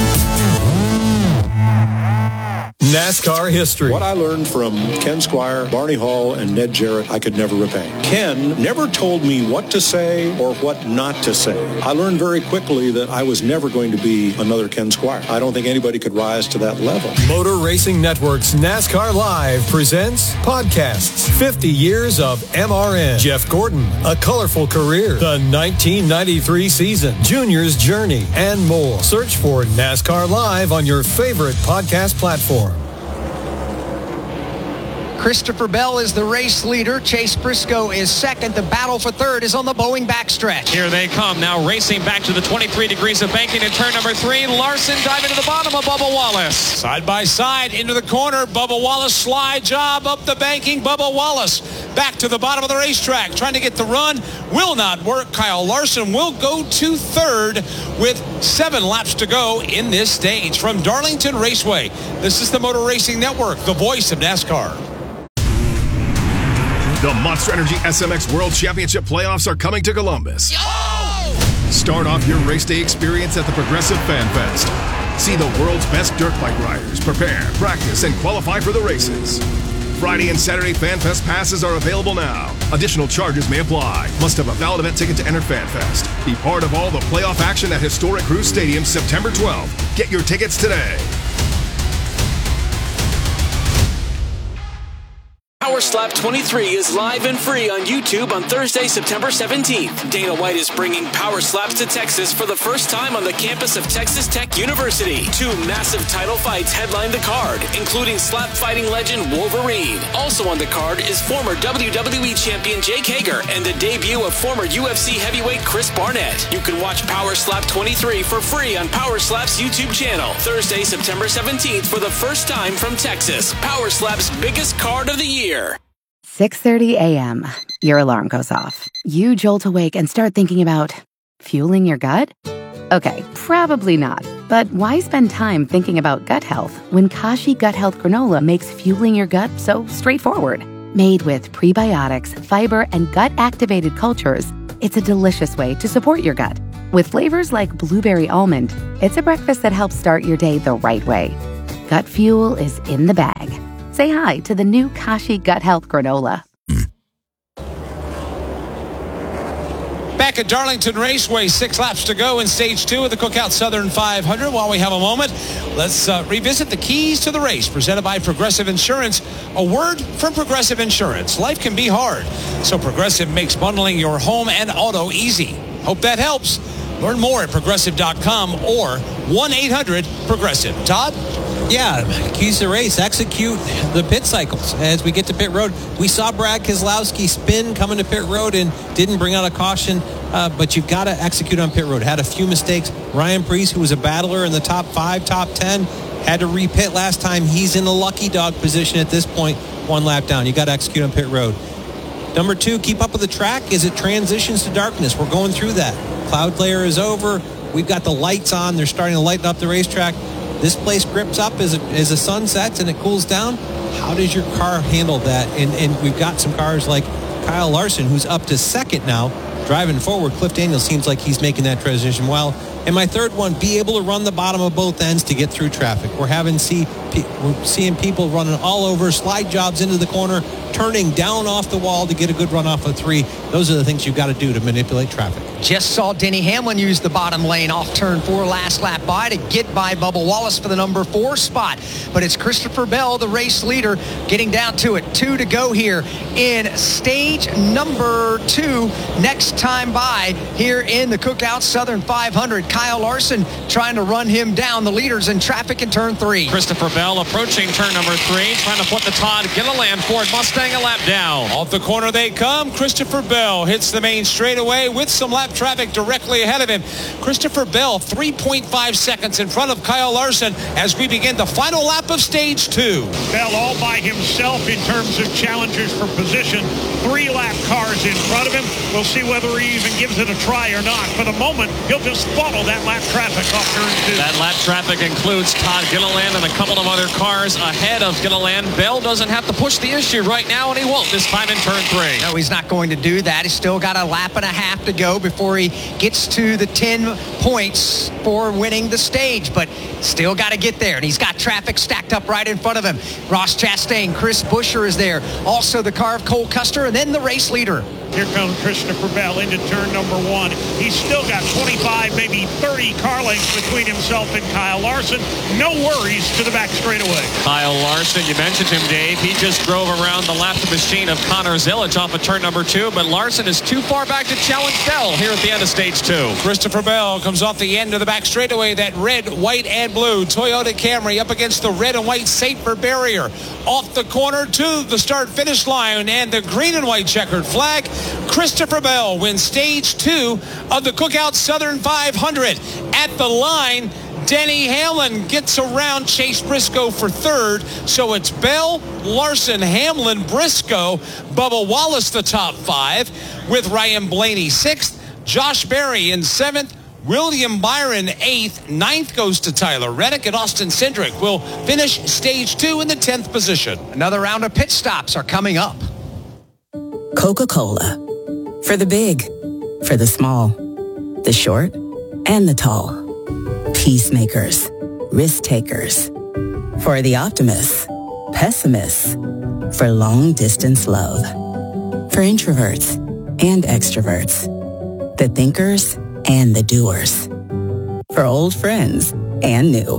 NASCAR history. What I learned from Ken Squire, Barney Hall, and Ned Jarrett, I could never repay. Ken never told me what to say or what not to say. I learned very quickly that I was never going to be another Ken Squire. I don't think anybody could rise to that level. Motor Racing Network's NASCAR Live presents podcasts. 50 years of MRN. Jeff Gordon, A Colorful Career. The 1993 season. Junior's Journey, and more. Search for NASCAR Live on your favorite podcast platform. Christopher Bell is the race leader. Chase Briscoe is second. The battle for third is on the Boeing backstretch. Here they come now, racing back to the 23 degrees of banking in turn number 3. Larson diving to the bottom of Bubba Wallace. Side by side into the corner. Bubba Wallace slide job up the banking. Bubba Wallace back to the bottom of the racetrack, trying to get the run. Will not work. Kyle Larson will go to third with 7 laps to go in this stage. From Darlington Raceway, this is the Motor Racing Network, the voice of NASCAR. The Monster Energy SMX World Championship playoffs are coming to Columbus. Start off your race day experience at the Progressive Fan Fest. See the world's best dirt bike riders prepare, practice, and qualify for the races. Friday and Saturday Fan Fest passes are available now. Additional charges may apply. Must have a valid event ticket to enter Fan Fest. Be part of all the playoff action at Historic Cruise Stadium September 12th. Get your tickets today. Power Slap 23 is live and free on YouTube on Thursday, September 17th. Dana White is bringing Power Slaps to Texas for the first time on the campus of Texas Tech University. 2 massive title fights headline the card, including slap fighting legend Wolverine. Also on the card is former WWE champion Jake Hager and the debut of former UFC heavyweight Chris Barnett. You can watch Power Slap 23 for free on Power Slap's YouTube channel. Thursday, September 17th for the first time from Texas. Power Slap's biggest card of the year. 6:30 a.m. Your alarm goes off. You jolt awake and start thinking about fueling your gut? Okay, probably not. But why spend time thinking about gut health when Kashi Gut Health Granola makes fueling your gut so straightforward? Made with prebiotics, fiber, and gut-activated cultures, it's a delicious way to support your gut. With flavors like blueberry almond, it's a breakfast that helps start your day the right way. Gut fuel is in the bag. Say hi to the new Kashi Gut Health Granola. Back at Darlington Raceway, 6 laps to go in Stage 2 of the Cookout Southern 500. While we have a moment, let's revisit the keys to the race presented by Progressive Insurance. A word from Progressive Insurance. Life can be hard, so Progressive makes bundling your home and auto easy. Hope that helps. Learn more at Progressive.com or 1-800-PROGRESSIVE. Todd? Yeah, keys to the race. Execute the pit cycles as we get to pit road. We saw Brad Keselowski spin coming to pit road and didn't bring out a caution, but you've got to execute on pit road. Had a few mistakes. Ryan Preece, who was a battler in the top 5, top 10, had to repit last time. He's in the lucky dog position at this point, 1 lap down. You got to execute on pit road. Number 2, keep up with the track as it transitions to darkness. We're going through that. Cloud layer is over. We've got the lights on. They're starting to lighten up the racetrack. This place grips up as the sun sets and it cools down. How does your car handle that? And we've got some cars like Kyle Larson, who's up to second now, driving forward. Cliff Daniels seems like he's making that transition well. And my third one, be able to run the bottom of both ends to get through traffic. We're seeing people running all over, slide jobs into the corner, turning down off the wall to get a good run off of 3. Those are the things you've got to do to manipulate traffic. Just saw Denny Hamlin use the bottom lane off turn 4 last lap by to get by Bubba Wallace for the number 4 spot. But it's Christopher Bell, the race leader, getting down to it. 2 to go here in stage number 2. Next time by here in the Cookout Southern 500. Kyle Larson trying to run him down. The leaders in traffic in turn 3. Christopher Bell approaching turn number 3, trying to put the Todd Gilliland Ford Mustang a lap down. Off the corner they come. Christopher Bell hits the main straightaway with some lap traffic directly ahead of him. Christopher Bell 3.5 seconds in front of Kyle Larson as we begin the final lap of stage 2. Bell all by himself in terms of challengers for position. 3 lap cars in front of him. We'll see whether he even gives it a try or not. For the moment, he'll just follow that lap traffic off turn 2. That lap traffic includes Todd Gilliland and a couple of other cars ahead of Gilliland. Bell doesn't have to push the issue right now, and he won't this time in turn 3. No, he's not going to do that. He's still got a lap and a half to go before he gets to the 10 points for winning the stage, but still got to get there. And he's got traffic stacked up right in front of him. Ross Chastain, Chris Buescher is there. Also the car of Cole Custer, and then the race leader. Here comes Christopher Bell into turn number 1. He's still got 25, maybe 30 car lengths between himself and Kyle Larson. No worries to the back straightaway. Kyle Larson, you mentioned him, Dave. He just drove around the lap machine of Connor Zilic off of turn number 2, but Larson is too far back to challenge Bell here at the end of stage 2. Christopher Bell comes off the end of the back straightaway. That red, white, and blue Toyota Camry up against the red and white Safer barrier. Off the corner to the start-finish line and the green and white checkered flag. Christopher Bell wins stage 2 of the Cookout Southern 500. At the line, Denny Hamlin gets around Chase Briscoe for 3rd. So it's Bell, Larson, Hamlin, Briscoe, Bubba Wallace the top 5, with Ryan Blaney 6th, Josh Berry in 7th, William Byron 8th, 9th goes to Tyler Reddick, and Austin Cindric will finish stage 2 in the 10th position. Another round of pit stops are coming up. Coca-Cola. For the big, for the small, the short, and the tall. Peacemakers, risk takers. For the optimists, pessimists. For long distance love. For introverts and extroverts. The thinkers and the doers. For old friends and new.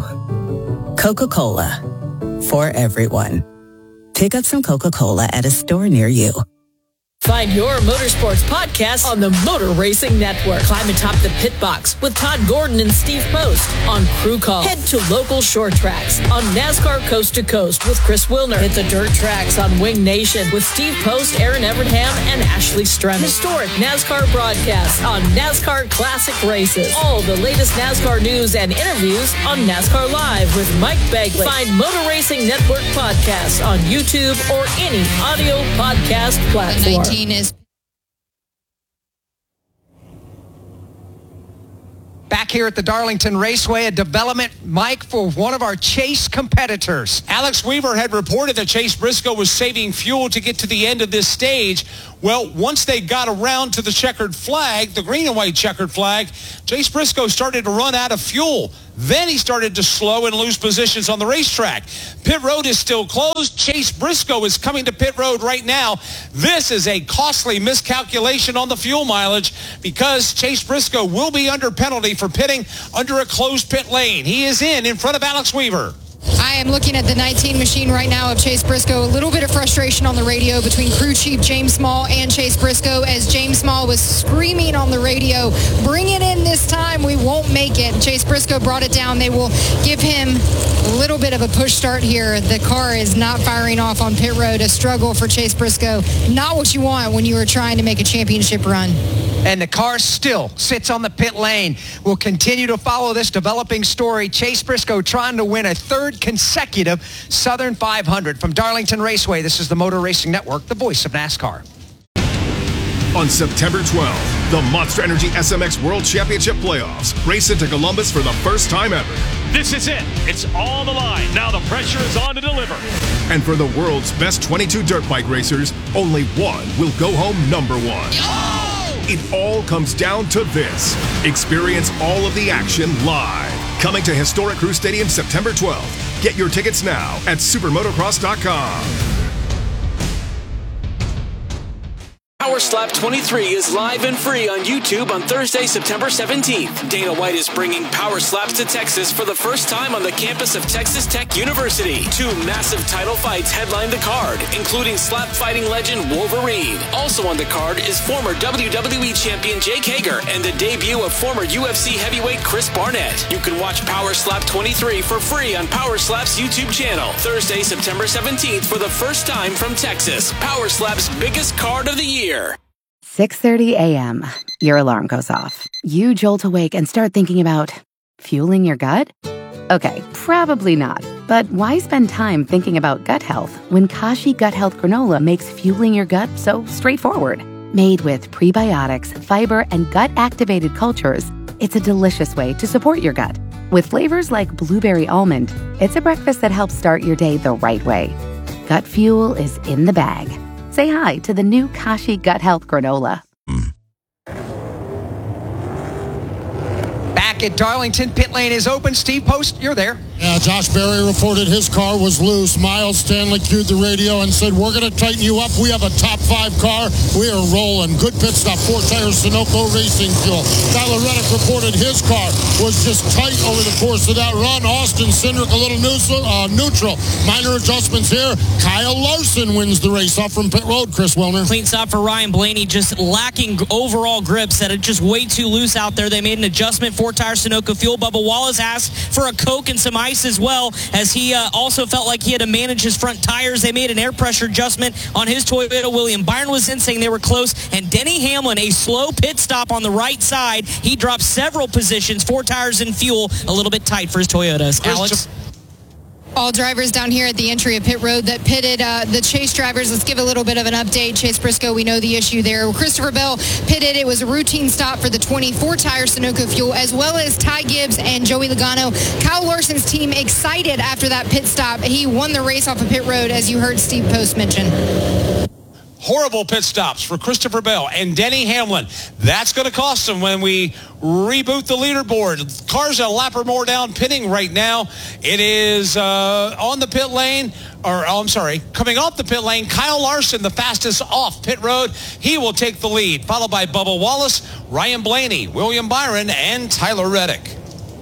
Coca-Cola. For everyone. Pick up some Coca-Cola at a store near you. Find your motorsports podcast on the Motor Racing Network. Climb atop the pit box with Todd Gordon and Steve Post on Crew Call. Head to local short tracks on NASCAR Coast to Coast with Chris Wilner. Hit the dirt tracks on Wing Nation with Steve Post, Aaron Evernham, and Ashley Stremming. Historic NASCAR broadcasts on NASCAR Classic Races. All the latest NASCAR news and interviews on NASCAR Live with Mike Begley. Find Motor Racing Network podcasts on YouTube or any audio podcast platform. Back here at the Darlington Raceway, a development, Mike, for one of our Chase competitors. Alex Weaver had reported that Chase Briscoe was saving fuel to get to the end of this stage. Well, once they got around to the checkered flag, the green and white checkered flag, Chase Briscoe started to run out of fuel. Then he started to slow and lose positions on the racetrack. Pit road is still closed. Chase Briscoe is coming to pit road right now. This is a costly miscalculation on the fuel mileage because Chase Briscoe will be under penalty for pitting under a closed pit lane. He is in front of Alex Weaver. I am looking at the 19 machine right now of Chase Briscoe. A little bit of frustration on the radio between crew chief James Small and Chase Briscoe as James Small was screaming on the radio, bring it in this time, we won't make it. Chase Briscoe brought it down. They will give him a little bit of a push start here. The car is not firing off on pit road. A struggle for Chase Briscoe. Not what you want when you are trying to make a championship run. And the car still sits on the pit lane. We'll continue to follow this developing story. Chase Briscoe trying to win a third consecutive Southern 500. From Darlington Raceway, this is the Motor Racing Network, the voice of NASCAR. On September 12th, the Monster Energy SMX World Championship Playoffs race into Columbus for the first time ever. This is it. It's on the line. Now the pressure is on to deliver. And for the world's best 22 dirt bike racers, only one will go home number one. It all comes down to this. Experience all of the action live. Coming to historic Crew Stadium September 12th. Get your tickets now at supermotocross.com. Power Slap 23 is live and free on YouTube on Thursday, September 17th. Dana White is bringing Power Slaps to Texas for the first time on the campus of Texas Tech University. 2 massive title fights headline the card, including slap fighting legend Wolverine. Also on the card is former WWE champion Jake Hager and the debut of former UFC heavyweight Chris Barnett. You can watch Power Slap 23 for free on Power Slap's YouTube channel. Thursday, September 17th for the first time from Texas. Power Slap's biggest card of the year. 6:30 a.m. Your alarm goes off. You jolt awake and start thinking about fueling your gut? Okay, probably not. But why spend time thinking about gut health when Kashi Gut Health Granola makes fueling your gut so straightforward? Made with prebiotics, fiber, and gut-activated cultures, it's a delicious way to support your gut. With flavors like blueberry almond, it's a breakfast that helps start your day the right way. Gut fuel is in the bag. Say hi to the new Kashi Gut Health Granola. Back at Darlington, pit lane is open. Steve Post, you're there. Yeah, Josh Berry reported his car was loose. Miles Stanley cued the radio and said, we're going to tighten you up. We have a top 5 car. We are rolling. Good pit stop. 4 tires, Sunoco Racing Fuel. Tyler Reddick reported his car was just tight over the course of that run. Austin Cindric a little neutral. Minor adjustments here. Kyle Larson wins the race off from pit road. Chris Wilner. Clean stop for Ryan Blaney, just lacking overall grip. Said it just way too loose out there. They made an adjustment. 4 tires, Sunoco Fuel. Bubba Wallace asked for a Coke and some ice as well, as he also felt like he had to manage his front tires. They made an air pressure adjustment on his Toyota. William Byron was in, saying they were close. And Denny Hamlin, a slow pit stop on the right side. He dropped several positions, 4 tires and fuel, a little bit tight for his Toyotas. Alex? All drivers down here at the entry of pit road that pitted the Chase drivers. Let's give a little bit of an update. Chase Briscoe, we know the issue there. Christopher Bell pitted. It was a routine stop for the 24-tire Sunoco Fuel, as well as Ty Gibbs and Joey Logano. Kyle Larson's team excited after that pit stop. He won the race off of pit road, as you heard Steve Post mention. Horrible pit stops for Christopher Bell and Denny Hamlin. That's going to cost them when we reboot the leaderboard. Cars a lap or more down pitting right now. It is on the pit lane, coming off the pit lane. Kyle Larson, the fastest off pit road. He will take the lead, followed by Bubba Wallace, Ryan Blaney, William Byron, and Tyler Reddick.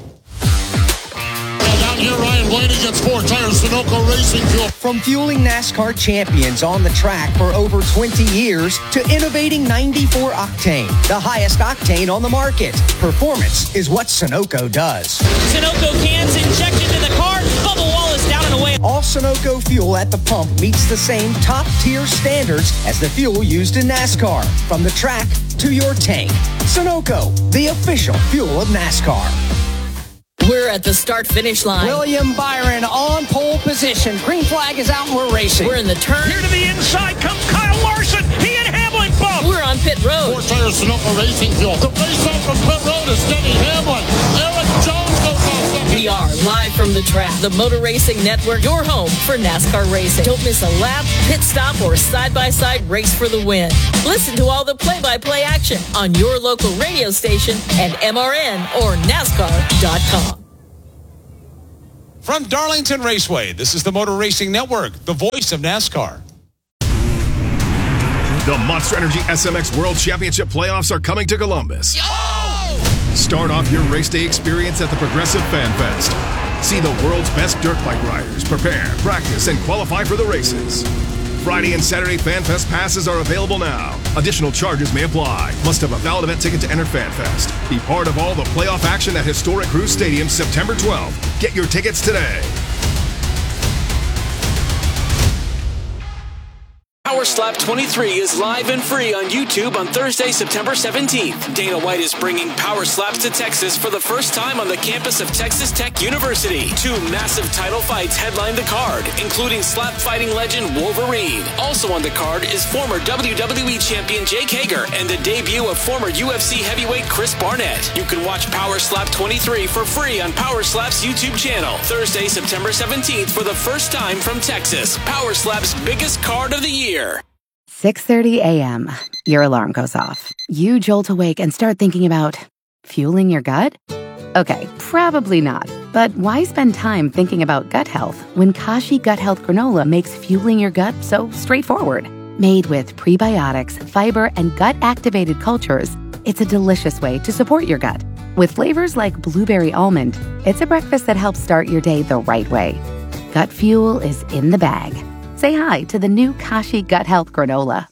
Down here, Ryan Blaney gets 4 tires, Sunoco Racing Fuel. From fueling NASCAR champions on the track for over 20 years to innovating 94 octane, the highest octane on the market. Performance is what Sunoco does. Sunoco cans injected to the car. Bubba Wallace down and away. All Sunoco fuel at the pump meets the same top-tier standards as the fuel used in NASCAR. From the track to your tank. Sunoco, the official fuel of NASCAR. We're at the start-finish line. William Byron on pole position. Green flag is out and we're racing. We're in the turn. Here to the inside comes Kyle Larson. He and Hamlin bump. We're on pit road. 4 tires, Sunoco Racing Fuel. The race out from pit road is Denny Hamlin. Eric Jones goes off second. We are live from the track. The Motor Racing Network, your home for NASCAR racing. Don't miss a lap, pit stop, or side-by-side race for the win. Listen to all the play-by-play action on your local radio station and MRN or NASCAR.com. From Darlington Raceway, this is the Motor Racing Network, the voice of NASCAR. The Monster Energy SMX World Championship playoffs are coming to Columbus. Start off your race day experience at the Progressive Fan Fest. See the world's best dirt bike riders prepare, practice, and qualify for the races. Friday and Saturday Fan Fest passes are available now. Additional charges may apply. Must have a valid event ticket to enter Fan Fest. Be part of all the playoff action at historic Cruz Stadium September 12th. Get your tickets today. Power Slap 23 is live and free on YouTube on Thursday, September 17th. Dana White is bringing Power Slaps to Texas for the first time on the campus of Texas Tech University. 2 massive title fights headline the card, including slap fighting legend Wolverine. Also on the card is former WWE champion Jake Hager and the debut of former UFC heavyweight Chris Barnett. You can watch Power Slap 23 for free on Power Slap's YouTube channel. Thursday, September 17th for the first time from Texas. Power Slap's biggest card of the year. 6:30 a.m. Your alarm goes off. You jolt awake and start thinking about fueling your gut? Okay, probably not. But why spend time thinking about gut health when Kashi Gut Health Granola makes fueling your gut so straightforward? Made with prebiotics, fiber, and gut-activated cultures, it's a delicious way to support your gut. With flavors like blueberry almond, it's a breakfast that helps start your day the right way. Gut fuel is in the bag. Say hi to the new Kashi Gut Health Granola.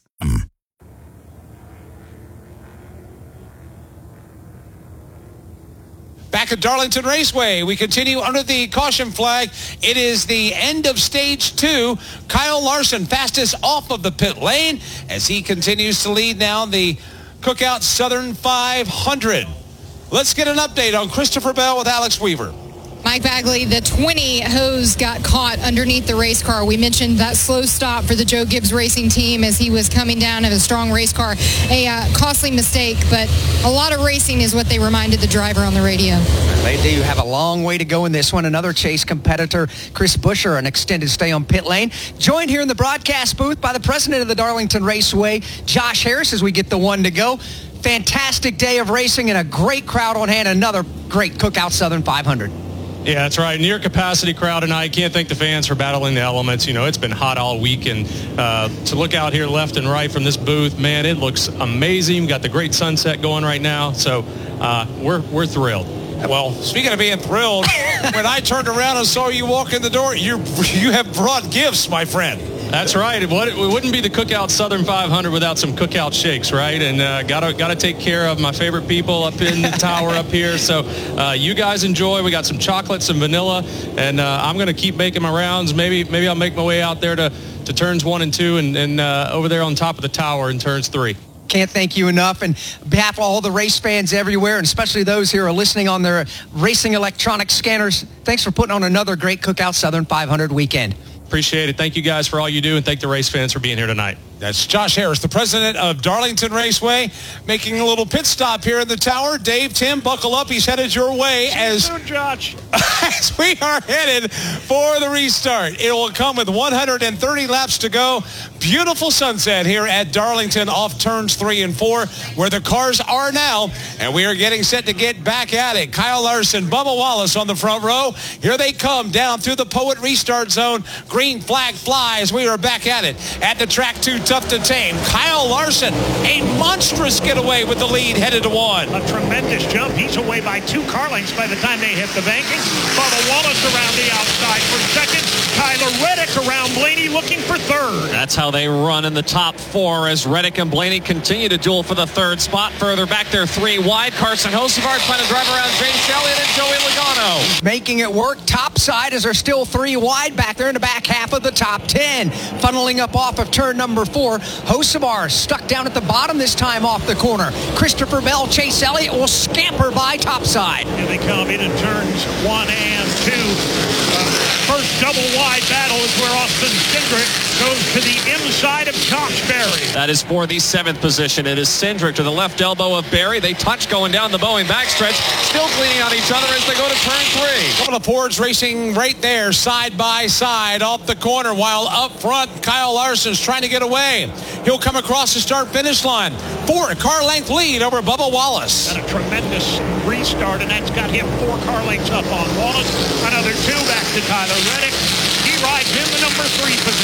Back at Darlington Raceway, we continue under the caution flag. It is the end of stage 2. Kyle Larson fastest off of the pit lane as he continues to lead now the Cookout Southern 500. Let's get an update on Christopher Bell with Alex Weaver. Mike Bagley, the 20 hose got caught underneath the race car. We mentioned that slow stop for the Joe Gibbs Racing team as he was coming down of a strong race car. A costly mistake, but a lot of racing is what they reminded the driver on the radio. They do have a long way to go in this one. Another Chase competitor, Chris Buescher, an extended stay on pit lane. Joined here in the broadcast booth by the president of the Darlington Raceway, Josh Harris, as we get the one to go. Fantastic day of racing and a great crowd on hand. Another great Cookout Southern 500. Yeah, that's right. Near capacity crowd tonight. Can't thank the fans for battling the elements. You know, it's been hot all week, and to look out here left and right from this booth, man, it looks amazing. We've got the great sunset going right now, so we're thrilled. Well, speaking of being thrilled, when I turned around and saw you walk in the door, you have brought gifts, my friend. That's right. It wouldn't be the Cookout Southern 500 without some Cookout shakes, right? And gotta take care of my favorite people up in the tower up here. So you guys enjoy. We got some chocolate, some vanilla, and I'm gonna keep making my rounds. Maybe I'll make my way out there to turns 1 and 2, and over there on top of the tower in turns 3. Can't thank you enough. And on behalf of all the race fans everywhere, and especially those who are listening on their racing electronic scanners, thanks for putting on another great Cookout Southern 500 weekend. Appreciate it. Thank you guys for all you do, and thank the race fans for being here tonight. That's Josh Harris, the president of Darlington Raceway, making a little pit stop here in the tower. Dave, Tim, buckle up. He's headed your way as we are headed for the restart. It will come with 130 laps to go. Beautiful sunset here at Darlington off turns 3 and 4, where the cars are now, and we are getting set to get back at it. Kyle Larson, Bubba Wallace on the front row. Here they come down through the Poet restart zone. Green flag flies. We are back at it at the track 2. Tough to tame. Kyle Larson, a monstrous getaway with the lead headed to 1. A tremendous jump. He's away by 2 car lengths by the time they hit the banking. Bubba Wallace around the outside for second. Tyler Reddick around Blaney looking for third. That's how they run in the top 4 as Reddick and Blaney continue to duel for the 3rd spot. Further back, they're 3 wide. Carson Hosevard trying to drive around James Elliott and Joey Logano. Making it work top side as they're still 3 wide back there in the back half of the top 10. Funneling up off of turn number 4. Hosevard stuck down at the bottom this time off the corner. Christopher Bell, Chase Elliott will scamper by topside. Here they come in turns 1 and 2. First double wide battle is where Austin Cindric goes to the inside side of Koch-Berry. That is for the 7th position. It is Cindric to the left elbow of Berry. They touch going down the Boeing backstretch. Still cleaning on each other as they go to turn 3. A couple of Fords racing right there, side by side, off the corner, while up front, Kyle Larson's trying to get away. He'll come across the start-finish line. 4-car length lead over Bubba Wallace. And a tremendous restart, and that's got him 4 car lengths up on Wallace. Another 2 back to Tyler Reddick. He rides in the number 3 position.